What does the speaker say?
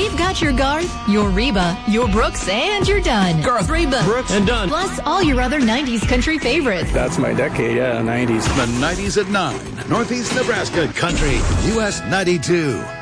We've got your Garth, your Reba, your Brooks, and your Dunn. Garth, Reba, Brooks, and Dunn. Plus all your other 90s country favorites. That's my decade, 90s. The 90s at 9. Northeast Nebraska Country, US 92.